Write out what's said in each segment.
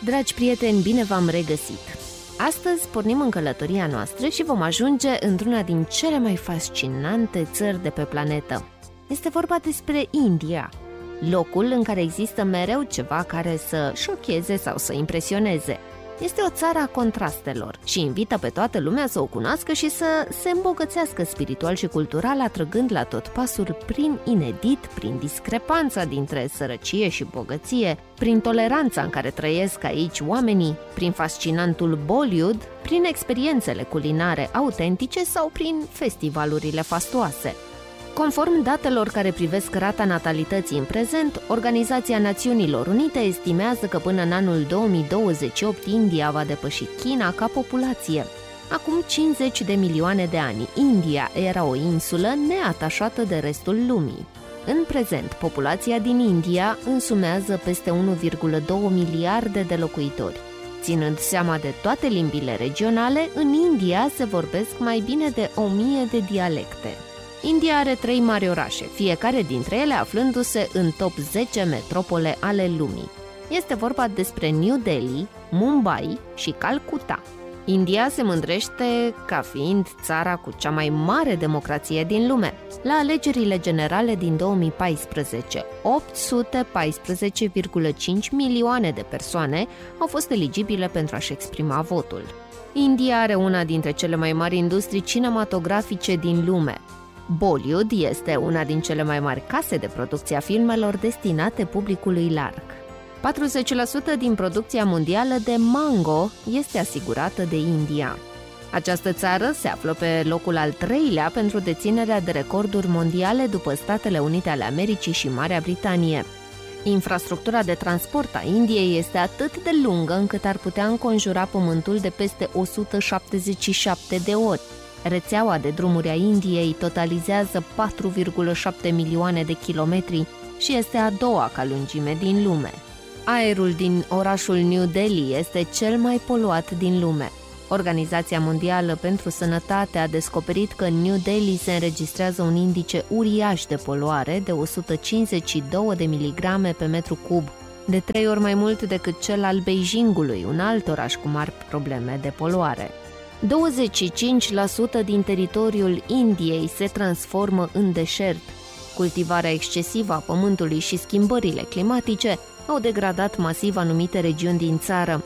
Dragi prieteni, bine v-am regăsit! Astăzi pornim în călătoria noastră și vom ajunge într-una din cele mai fascinante țări de pe planetă. Este vorba despre India, locul în care există mereu ceva care să șocheze sau să impresioneze. Este o țară a contrastelor și invită pe toată lumea să o cunoască și să se îmbogățească spiritual și cultural, atrăgând la tot pasul prin inedit, prin discrepanța dintre sărăcie și bogăție, prin toleranța în care trăiesc aici oamenii, prin fascinantul Bollywood, prin experiențele culinare autentice sau prin festivalurile fastoase. Conform datelor care privesc rata natalității în prezent, Organizația Națiunilor Unite estimează că până în anul 2028 India va depăși China ca populație. Acum 50 de milioane de ani, India era o insulă neatașată de restul lumii. În prezent, populația din India însumează peste 1,2 miliarde de locuitori. Ținând seama de toate limbile regionale, în India se vorbesc mai bine de 1000 de dialecte. India are 3 mari orașe, fiecare dintre ele aflându-se în top 10 metropole ale lumii. Este vorba despre New Delhi, Mumbai și Calcutta. India se mândrește ca fiind țara cu cea mai mare democrație din lume. La alegerile generale din 2014, 814,5 milioane de persoane au fost eligibile pentru a-și exprima votul. India are una dintre cele mai mari industrii cinematografice din lume. Bollywood este una din cele mai mari case de producție a filmelor destinate publicului larg. 40% din producția mondială de mango este asigurată de India. Această țară se află pe locul al 3-lea pentru deținerea de recorduri mondiale după Statele Unite ale Americii și Marea Britanie. Infrastructura de transport a Indiei este atât de lungă încât ar putea înconjura pământul de peste 177 de ori. Rețeaua de drumuri a Indiei totalizează 4,7 milioane de kilometri și este a doua ca lungime din lume. Aerul din orașul New Delhi este cel mai poluat din lume. Organizația Mondială pentru Sănătate a descoperit că în New Delhi se înregistrează un indice uriaș de poluare de 152 de miligrame pe metru cub, de 3 ori mai mult decât cel al Beijingului, un alt oraș cu mari probleme de poluare. 25% din teritoriul Indiei se transformă în deșert. Cultivarea excesivă a pământului și schimbările climatice au degradat masiv anumite regiuni din țară.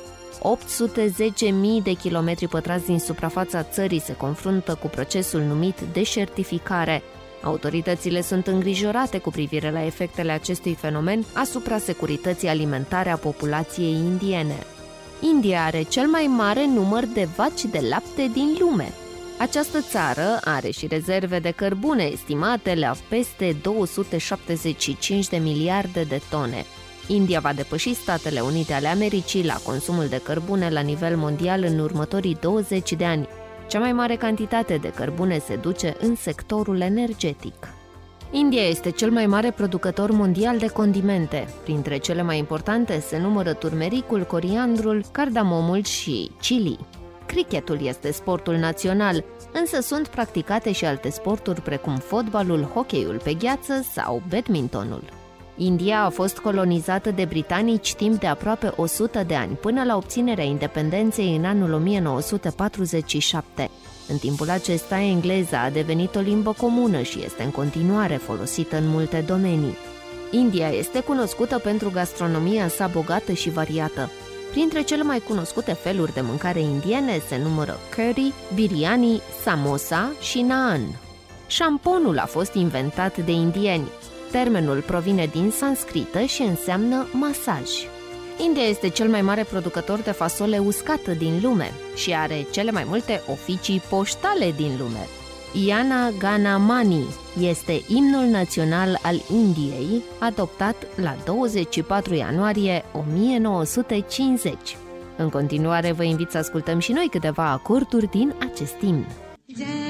810.000 de kilometri pătrați din suprafața țării se confruntă cu procesul numit deșertificare. Autoritățile sunt îngrijorate cu privire la efectele acestui fenomen asupra securității alimentare a populației indiene. India are cel mai mare număr de vaci de lapte din lume. Această țară are și rezerve de cărbune estimate la peste 275 de miliarde de tone. India va depăși Statele Unite ale Americii la consumul de cărbune la nivel mondial în următorii 20 de ani. Cea mai mare cantitate de cărbune se duce în sectorul energetic. India este cel mai mare producător mondial de condimente. Printre cele mai importante se numără turmericul, coriandrul, cardamomul și chili. Cricketul este sportul național, însă sunt practicate și alte sporturi precum fotbalul, hockeyul pe gheață sau badmintonul. India a fost colonizată de britanici timp de aproape 100 de ani, până la obținerea independenței în anul 1947. În timpul acesta, engleza a devenit o limbă comună și este în continuare folosită în multe domenii. India este cunoscută pentru gastronomia sa bogată și variată. Printre cele mai cunoscute feluri de mâncare indiene se numără curry, biryani, samosa și naan. Șamponul a fost inventat de indieni. Termenul provine din sanscrită și înseamnă masaj. India este cel mai mare producător de fasole uscată din lume și are cele mai multe oficii poștale din lume. Jana Gana Mani este imnul național al Indiei, adoptat la 24 ianuarie 1950. În continuare, vă invit să ascultăm și noi câteva acorduri din acest imn.